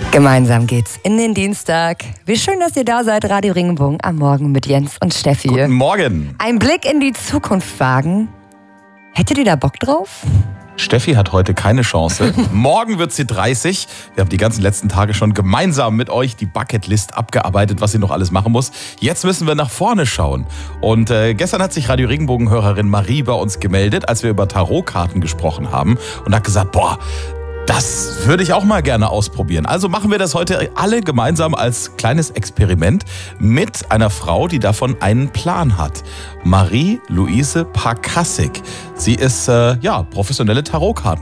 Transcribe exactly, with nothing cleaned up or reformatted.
Gemeinsam geht's in den Dienstag. Wie schön, dass ihr da seid, Radio Regenbogen am Morgen mit Jens und Steffi. Guten Morgen. Ein Blick in die Zukunft wagen. Hättet ihr da Bock drauf? Steffi hat heute keine Chance. Morgen wird sie dreißig. Wir haben die ganzen letzten Tage schon gemeinsam mit euch die Bucketlist abgearbeitet, was sie noch alles machen muss. Jetzt müssen wir nach vorne schauen. Und äh, gestern hat sich Radio Regenbogen-Hörerin Marie bei uns gemeldet, als wir über Tarotkarten gesprochen haben und hat gesagt, boah, das würde ich auch mal gerne ausprobieren. Also machen wir das heute alle gemeinsam als kleines Experiment mit einer Frau, die davon einen Plan hat. Marie-Louise Parkassig. Sie ist äh, ja professionelle Tarotkarten.